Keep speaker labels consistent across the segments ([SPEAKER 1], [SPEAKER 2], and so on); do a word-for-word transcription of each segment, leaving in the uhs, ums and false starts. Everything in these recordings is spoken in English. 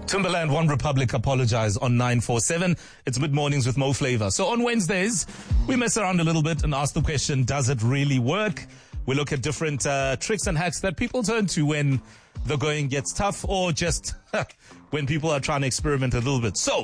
[SPEAKER 1] Timberland, One Republic apologize on nine four seven. It's mid-mornings with Mo Flavor. So on Wednesdays, we mess around a little bit and ask the question, does it really work? We look at different uh, tricks and hacks that people turn to when the going gets tough or just when people are trying to experiment a little bit. So,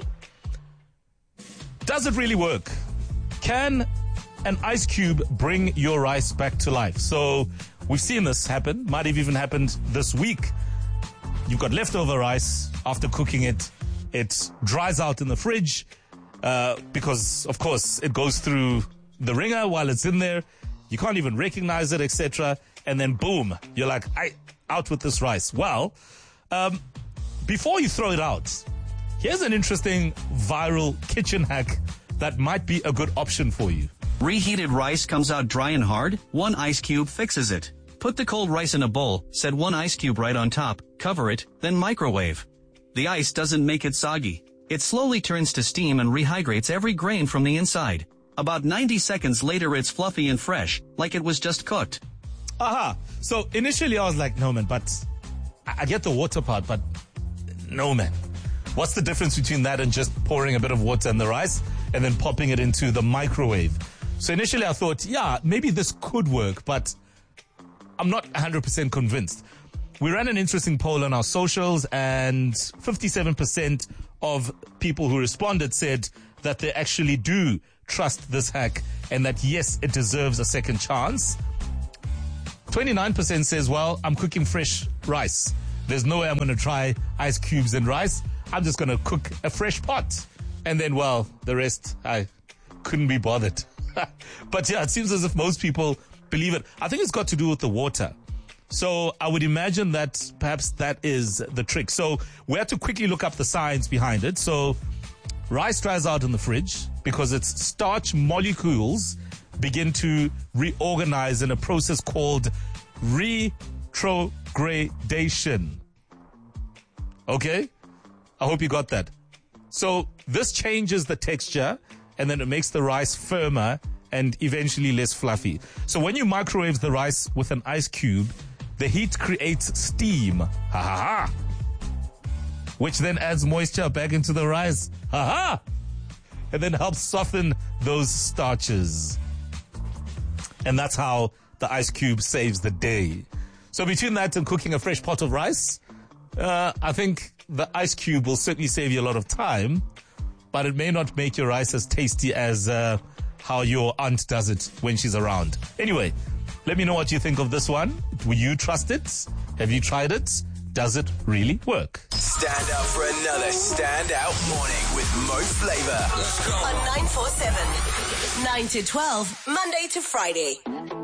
[SPEAKER 1] does it really work? Can an ice cube bring your rice back to life? So, we've seen this happen. Might have even happened this week. You've got leftover rice after cooking it. It dries out in the fridge uh, because, of course, it goes through the ringer while it's in there. You can't even recognize it, et cetera. And then, boom, you're like, I out with this rice. Well, um, before you throw it out, here's an interesting viral kitchen hack that might be a good option for you.
[SPEAKER 2] Reheated rice comes out dry and hard? One ice cube fixes it. Put the cold rice in a bowl, set one ice cube right on top, cover it, then microwave. The ice doesn't make it soggy. It slowly turns to steam and rehydrates every grain from the inside. About ninety seconds later, it's fluffy and fresh, like it was just cooked.
[SPEAKER 1] Aha. So initially I was like, no, man, but I, I get the water part, but no, man. What's the difference between that and just pouring a bit of water in the rice and then popping it into the microwave? So initially I thought, yeah, maybe this could work, but I'm not one hundred percent convinced. We ran an interesting poll on our socials and fifty-seven percent of people who responded said that they actually do trust this hack and that, yes, it deserves a second chance. twenty-nine percent says, well, I'm cooking fresh rice. There's no way I'm going to try ice cubes and rice. I'm just going to cook a fresh pot. And then, well, the rest, I couldn't be bothered. But yeah, it seems as if most people believe it. I think it's got to do with the water. So I would imagine that perhaps that is the trick. So we have to quickly look up the science behind it. So rice dries out in the fridge because its starch molecules begin to reorganize in a process called retrogradation. Okay? I hope you got that. So this changes the texture and then it makes the rice firmer and eventually less fluffy. So when you microwave the rice with an ice cube, the heat creates steam. Ha ha ha. Which then adds moisture back into the rice. Ha ha. And then helps soften those starches. And that's how the ice cube saves the day. So between that and cooking a fresh pot of rice, uh, I think the ice cube will certainly save you a lot of time, but it may not make your rice as tasty as uh, how your aunt does it when she's around. Anyway, let me know what you think of this one. Will you trust it? Have you tried it? Does it really work?
[SPEAKER 3] Stand up for another standout morning with Mo Flavor.
[SPEAKER 4] Let's go. On nine four seven, nine to twelve, Monday to Friday.